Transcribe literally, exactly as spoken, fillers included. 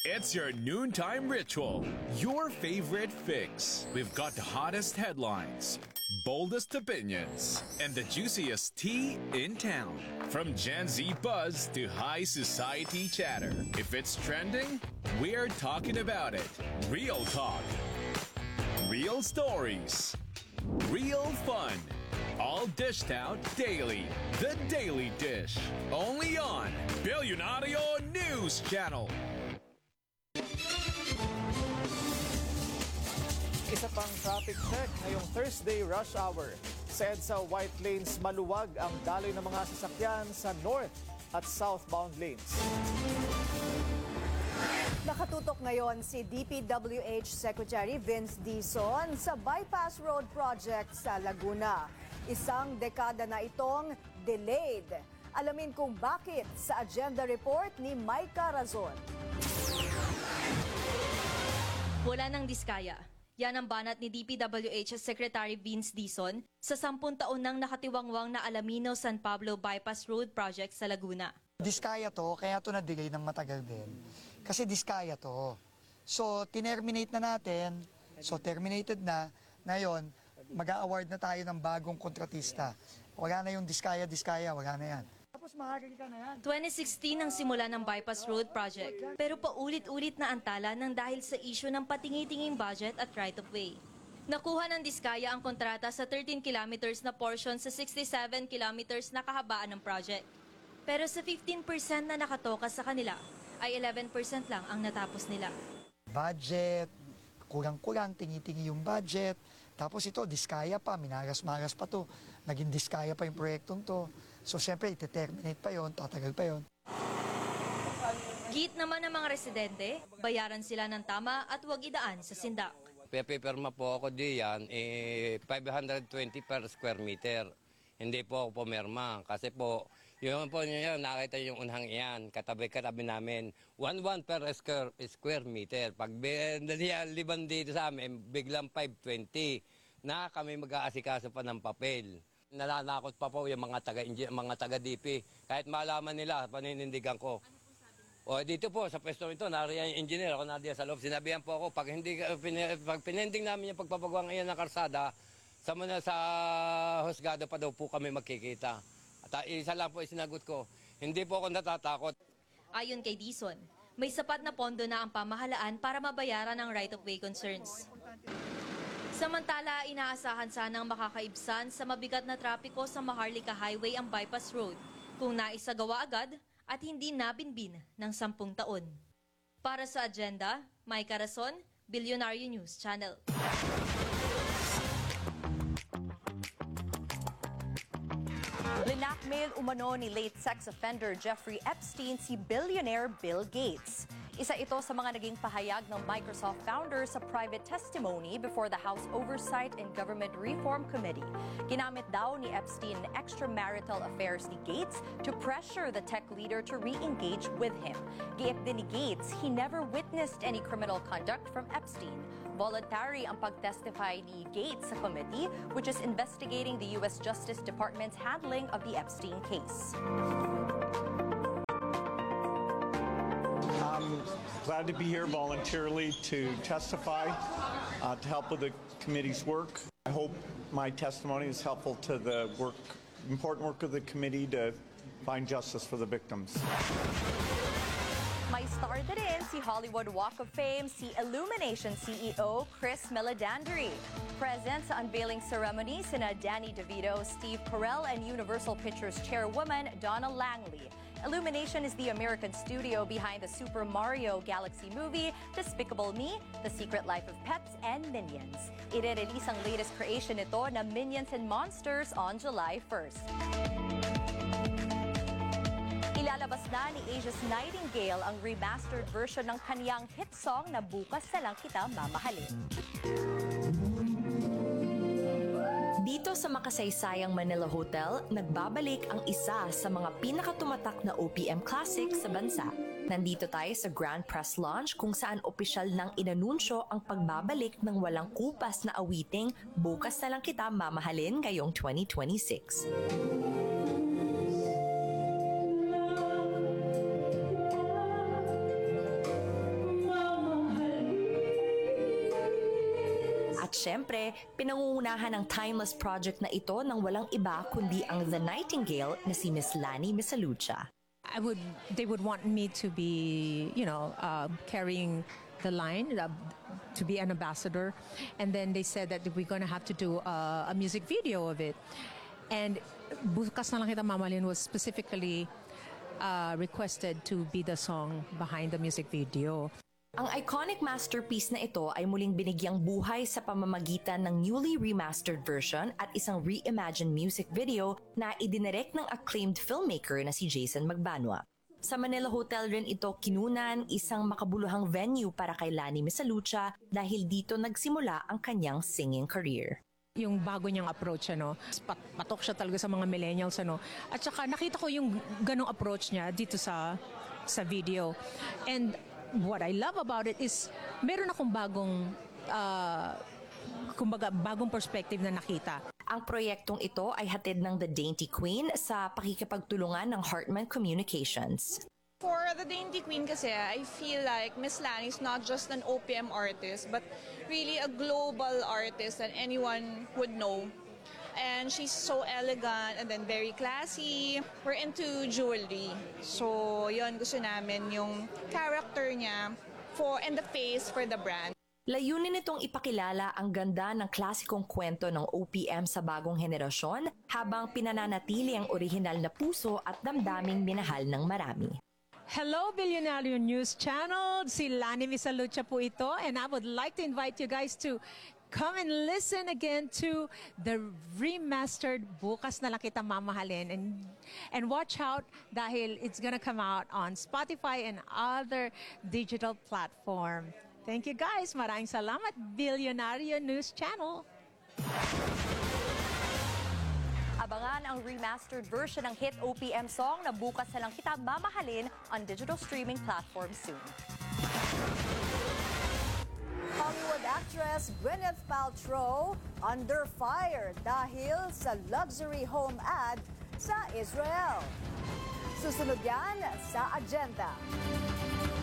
It's your noontime ritual, your favorite fix. We've got the hottest headlines, boldest opinions, and the juiciest tea in town. From Gen Z buzz to high society chatter. If it's trending, we're talking about it. Real talk. Real stories. Real fun. All dished out daily. The Daily Dish. Only on Billionario News Channel. Isa pang traffic check ngayong Thursday rush hour. Sa EDSA White Lanes, maluwag ang daloy ng mga sasakyan sa north at southbound lanes. Nakatutok ngayon si D P W H Secretary Vince Dizon sa Bypass Road Project sa Laguna. Isang dekada na itong delayed. Alamin kung bakit sa agenda report ni Micah Razon. Wala nang diskaya. Yan ang banat ni D P W H Secretary Vince Dizon sa sampung taon nang nakatiwangwang na Alamino San Pablo Bypass Road Project sa Laguna. Diskaya to, kaya to na-delay ng matagal din. Kasi diskaya to. So, tinerminate na natin. So, terminated na. Ngayon, mag-a-award na tayo ng bagong kontratista. Wala na yung diskaya-diskaya, wala na yan. Tapos mahagil ka na yan. twenty sixteen ang simula ng Bypass Road Project, pero paulit-ulit na antala ng dahil sa issue ng patingi-tinging budget at right-of-way. Nakuha ng diskaya ang kontrata sa thirteen kilometers na portion sa sixty-seven kilometers na kahabaan ng project. Pero sa fifteen percent na nakatoka sa kanila, ay eleven percent lang ang natapos nila. Budget, kulang-kulang, tingi-tingi yung budget. Tapos ito, diskaya pa, minaras-maras pa to. Naging diskaya pa yung proyektong to. So, siyempre, ite-terminate pa yon, tatagal pa yon. Git naman ng mga residente, bayaran sila ng tama at huwag idaan sa sindak. Pipirma po ako diyan, eh, five hundred twenty per square meter. Hindi po ako pumirma kasi po, yun po nyo, nakita yung unhang iyan, katabi-katabi namin, one one per square, square meter. Pag liban dito sa amin, biglang five twenty na kami mag-aasikaso pa ng papel. Nalalakot pa po yung mga taga mga taga D P. Kahit malaman nila, paninindigan ko. O dito po sa pwesto ito, nariyan yung engineer, ako nariyan sa loob. Sinabihan po ako, pag hindi pag pinending namin yung pagpapagawa ngayon ng karsada, sa muna sa husgado pa daw po kami magkikita. At isa lang po isinagot ko, hindi po ako natatakot. Ayon kay Dizon, may sapat na pondo na ang pamahalaan para mabayaran ang right-of-way concerns. Samantala, inaasahan sanang makakaibsan sa mabigat na trapiko sa Maharlika Highway ang bypass road kung naisagawa agad at hindi nabinbin ng sampung taon. Para sa agenda, Micah Razon, Billionario News Channel. Linakmail umano ni late sex offender Jeffrey Epstein si billionaire Bill Gates. Isa ito sa mga naging pahayag ng Microsoft founder sa private testimony before the House Oversight and Government Reform Committee. Ginamit daw ni Epstein ang extramarital affairs ni Gates to pressure the tech leader to re-engage with him. Giit din ni Gates, he never witnessed any criminal conduct from Epstein. Voluntary ang pag-testify ni Gates sa committee, which is investigating the U S Justice Department's handling of the Epstein case. I'm glad to be here voluntarily to testify, uh, to help with the committee's work. I hope my testimony is helpful to the work, important work of the committee to find justice for the victims. May star na rin si Hollywood Walk of Fame si Illumination C E O Chris Meledandri. Present sa unveiling ceremony sina Danny DeVito, Steve Carell, and Universal Pictures chairwoman Donna Langley. Illumination is the American studio behind the Super Mario Galaxy movie, Despicable Me, The Secret Life of Pets, and Minions. I-release ang latest creation nito na Minions and Monsters on July first. Ilalabas na ni Asia's Nightingale ang remastered version ng kaniyang hit song na Bukas na Lang Kita Mamahalin. Dito sa makasaysayang Manila Hotel, nagbabalik ang isa sa mga pinakatumatak na O P M classics sa bansa. Nandito tayo sa Grand Press Launch kung saan opisyal nang inanunsyo ang pagbabalik ng walang kupas na awiting Bukas na Lang Kita Mamahalin ngayong twenty twenty-six. At syempre, pinangungunahan ng timeless project na ito ng walang iba kundi ang The Nightingale na si Miss Lani Misalucha. I would, they would want me to be, you know, uh, carrying the line, uh, to be an ambassador. And then they said that we're going to have to do uh, a music video of it. And Bukas na lang kita mamahalin was specifically uh, requested to be the song behind the music video. Ang iconic masterpiece na ito ay muling binigyang buhay sa pamamagitan ng newly remastered version at isang reimagined music video na idinirect ng acclaimed filmmaker na si Jason Magbanua. Sa Manila Hotel rin ito kinunan, isang makabuluhang venue para kay Lani Misalucha dahil dito nagsimula ang kanyang singing career. Yung bago niyang approach, ano, pat patok siya talaga sa mga millennials, ano. At saka nakita ko yung ganong approach niya dito sa sa video. And what I love about it is meron akong bagong uh, kumbaga bagong perspective na nakita. Ang proyektong ito ay hatid ng The Dainty Queen sa pakikipagtulungan ng Hartman Communications. For the Dainty Queen kasi, I feel like Miss Lani is not just an O P M artist, but really a global artist that anyone would know. And she's so elegant and then very classy. We're into jewelry. So, yun, gusto namin yung character niya for, and the face for the brand. Layunin nitong ipakilala ang ganda ng klasikong kwento ng O P M sa bagong henerasyon habang pinananatili ang orihinal na puso at damdaming minahal ng marami. Hello, Billionaire News Channel. Si Lani Misalucha po ito, and I would like to invite you guys to come and listen again to the remastered Bukas na lang kita mamahalin, and and watch out dahil it's gonna come out on Spotify and other digital platform. Thank you guys. Maraming salamat, Billionaire News Channel. Abangan ang remastered version ng hit O P M song na Bukas na lang kita mamahalin on digital streaming platforms soon. Hollywood actress Gwyneth Paltrow under fire dahil sa luxury home ad sa Israel. Susunod yan sa agenda.